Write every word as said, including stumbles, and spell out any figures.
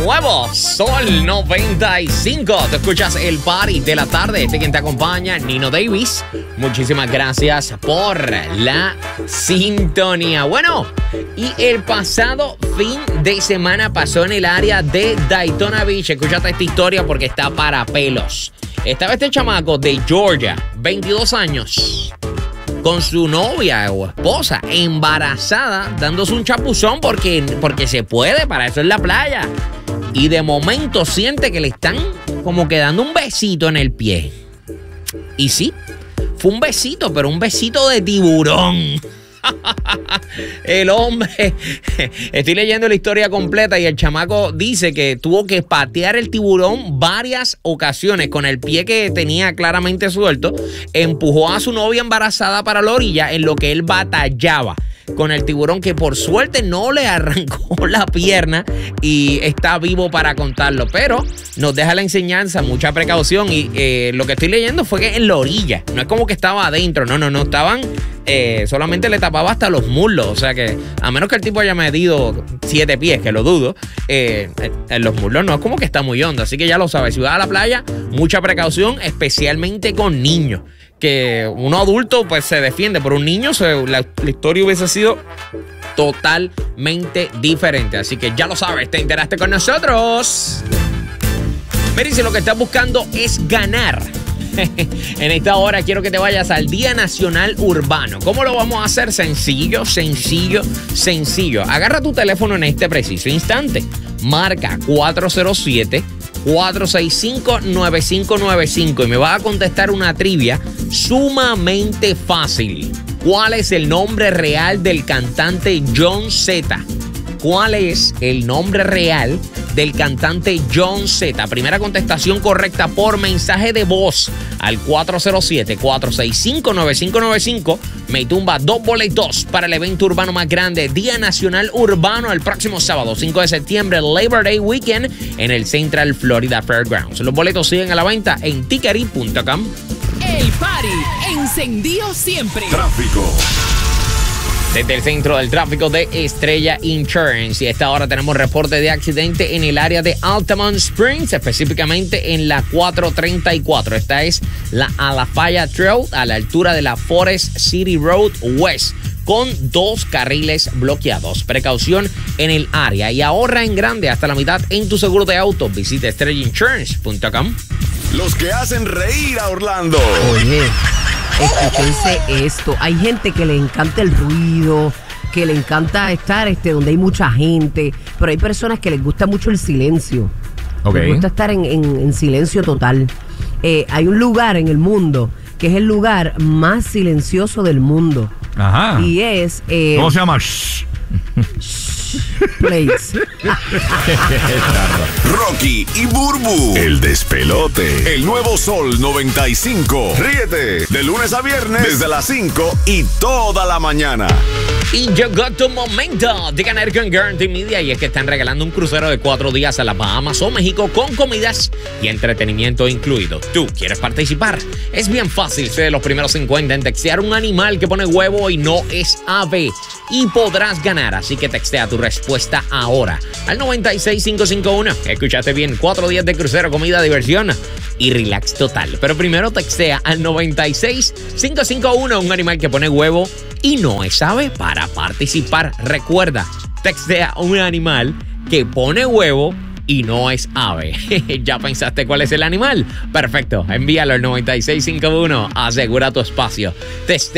nuevo Sol noventa y cinco. Te escuchas el party de la tarde. Este quien te acompaña, Nino Davis. Muchísimas gracias por la sintonía. Bueno, y el pasado fin de semana pasó en el área de Daytona Beach. Escúchate esta historia porque está para pelos. Estaba este chamaco de Georgia, veintidós años, con su novia o esposa embarazada, dándose un chapuzón porque, porque se puede, para eso es la playa. Y de momento siente que le están como que dando un besito en el pie. Y sí, fue un besito, pero un besito de tiburón. El hombre, estoy leyendo la historia completa y el chamaco dice que tuvo que patear el tiburón varias ocasiones con el pie que tenía claramente suelto. Empujó a su novia embarazada para la orilla en lo que él batallaba con el tiburón, que por suerte no le arrancó la pierna y está vivo para contarlo, pero nos deja la enseñanza, mucha precaución. Y eh, lo que estoy leyendo fue que en la orilla, no es como que estaba adentro, no, no, no, estaban, eh, solamente le tapaba hasta los muslos, o sea que a menos que el tipo haya medido siete pies, que lo dudo, eh, en los muslos no es como que está muy hondo, así que ya lo sabes, si vas a la playa, mucha precaución, especialmente con niños. Que un adulto pues se defiende, pero un niño se, la, la historia hubiese sido totalmente diferente. Así que ya lo sabes, te enteraste con nosotros. Mira, y si lo que estás buscando es ganar, en esta hora quiero que te vayas al Día Nacional Urbano. ¿Cómo lo vamos a hacer? Sencillo, sencillo, sencillo. Agarra tu teléfono en este preciso instante. Marca cuatro cero siete, cuatro seis cinco, nueve cinco nueve cinco y me va a contestar una trivia sumamente fácil. ¿Cuál es el nombre real del cantante John Z? ¿Cuál es el nombre real del cantante John Z? Primera contestación correcta por mensaje de voz al cuatro cero siete, cuatro seis cinco, nueve cinco nueve cinco. Me tumba dos boletos para el evento urbano más grande, Día Nacional Urbano, el próximo sábado, cinco de septiembre, Labor Day Weekend, en el Central Florida Fairgrounds. Los boletos siguen a la venta en tickery punto com. El party encendido siempre. Tráfico. Desde el centro del tráfico de Estrella Insurance. Y a esta hora tenemos reporte de accidente en el área de Altamont Springs, específicamente en la cuatro treinta y cuatro. Esta es la Alafaya Trail a la altura de la Forest City Road West, con dos carriles bloqueados. Precaución en el área y ahorra en grande hasta la mitad en tu seguro de auto. Visita estrella insurance punto com. Los que hacen reír a Orlando. Oye, escúchense esto. Hay gente que le encanta el ruido, que le encanta estar este, donde hay mucha gente, pero hay personas que les gusta mucho el silencio. Okay. Les gusta estar en, en, en silencio total. Eh, hay un lugar en el mundo que es el lugar más silencioso del mundo. Ajá. Y es... Eh, ¿Cómo se llama? Shh. Place. Rocky y Burbu, el despelote. El nuevo Sol noventa y cinco. Ríete de lunes a viernes desde las cinco y toda la mañana. Y llegó tu momento de ganar con Guarantee Media, y es que están regalando un crucero de cuatro días a las Bahamas o México con comidas y entretenimiento incluido. ¿Tú quieres participar? Es bien fácil, sé de los primeros cincuenta en textear un animal que pone huevo y no es ave, y podrás ganar, así que textea tu respuesta ahora al noventa y seis cinco cinco uno. Escuchaste bien, cuatro días de crucero, comida, diversión y relax total. Pero primero textea al noventa y seis cinco cinco uno un animal que pone huevo y no es ave para participar. Recuerda, textea un animal que pone huevo y no es ave. ¿Ya pensaste cuál es el animal? Perfecto, envíalo al noventa y seis cinco uno. Asegura tu espacio. Textea